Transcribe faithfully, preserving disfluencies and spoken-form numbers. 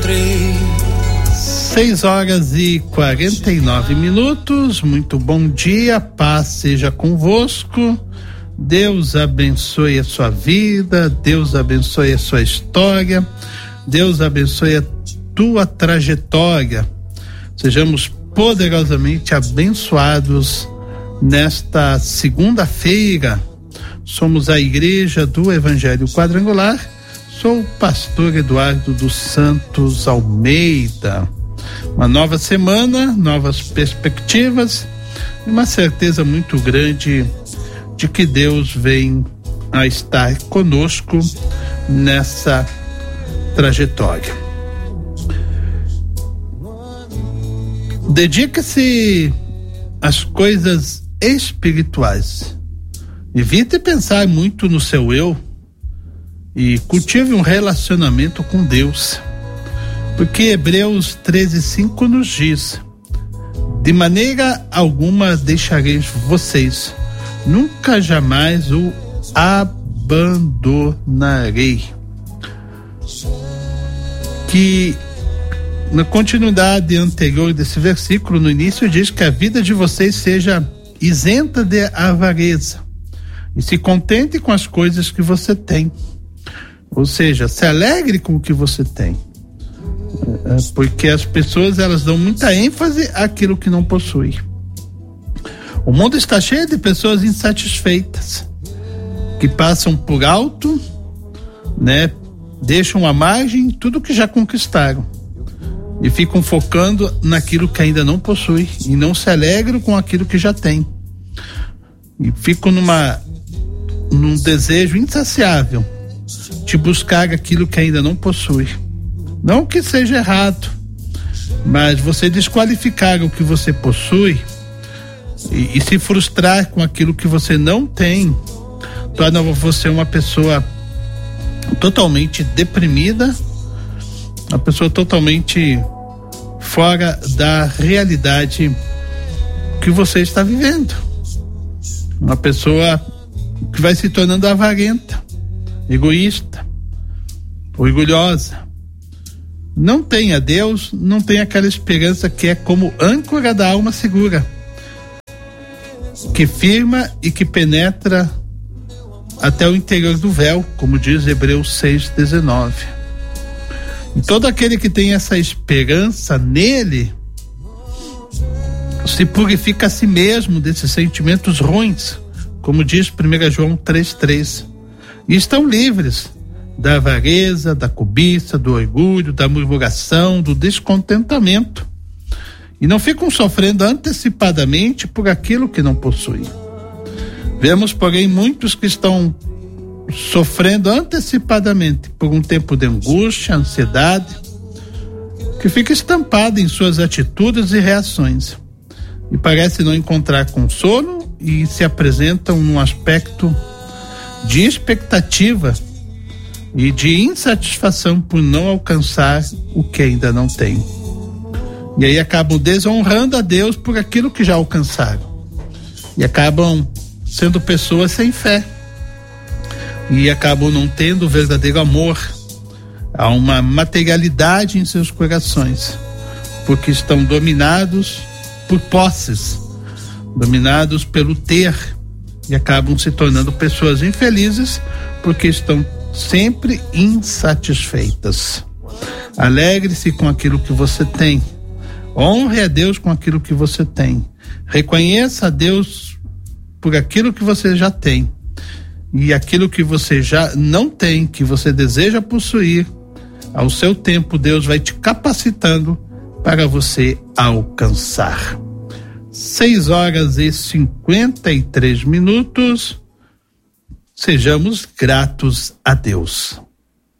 Seis horas e quarenta e nove minutos. Muito bom dia, paz seja convosco. Deus abençoe a sua vida, Deus abençoe a sua história, Deus abençoe a tua trajetória. Sejamos poderosamente abençoados nesta segunda-feira. Somos a Igreja do Evangelho Quadrangular. Sou o pastor Eduardo dos Santos Almeida. Uma nova semana, novas perspectivas e uma certeza muito grande de que Deus vem a estar conosco nessa trajetória. Dedique-se às coisas espirituais. Evite pensar muito no seu eu e cultive um relacionamento com Deus. Porque Hebreus treze, cinco nos diz: de maneira alguma deixareis vocês, nunca jamais o abandonarei. Que na continuidade anterior desse versículo, no início, diz que a vida de vocês seja isenta de avareza e se contente com as coisas que você tem. Ou seja, se alegre com o que você tem. Porque as pessoas, elas dão muita ênfase àquilo que não possui. O mundo está cheio de pessoas insatisfeitas, que passam por alto, né? Deixam à margem tudo que já conquistaram e ficam focando naquilo que ainda não possui e não se alegram com aquilo que já tem. E ficam numa num desejo insaciável de buscar aquilo que ainda não possui. Não que seja errado, mas você desqualificar o que você possui e, e se frustrar com aquilo que você não tem, torna você uma pessoa totalmente deprimida, uma pessoa totalmente fora da realidade que você está vivendo. Uma pessoa que vai se tornando avarenta, egoísta, orgulhosa. Não tem a Deus, não tem aquela esperança que é como âncora da alma segura, que firma e que penetra até o interior do véu, como diz Hebreus seis, dezenove. E todo aquele que tem essa esperança nele se purifica a si mesmo desses sentimentos ruins, como diz primeira João três, três, e estão livres da avareza, da cobiça, do orgulho, da murmuração, do descontentamento, e não ficam sofrendo antecipadamente por aquilo que não possuem. Vemos, porém, muitos que estão sofrendo antecipadamente por um tempo de angústia, ansiedade, que fica estampado em suas atitudes e reações, e parece não encontrar consolo e se apresentam num aspecto de expectativa e de insatisfação por não alcançar o que ainda não tem. E aí acabam desonrando a Deus por aquilo que já alcançaram. E acabam sendo pessoas sem fé. E acabam não tendo verdadeiro amor. Há uma materialidade em seus corações, porque estão dominados por posses, dominados pelo ter, e acabam se tornando pessoas infelizes porque estão sempre insatisfeitas. Alegre-se com aquilo que você tem. Honre a Deus com aquilo que você tem. Reconheça a Deus por aquilo que você já tem. E aquilo que você já não tem, que você deseja possuir, ao seu tempo Deus vai te capacitando para você alcançar. Seis horas e cinquenta e três minutos. Sejamos gratos a Deus.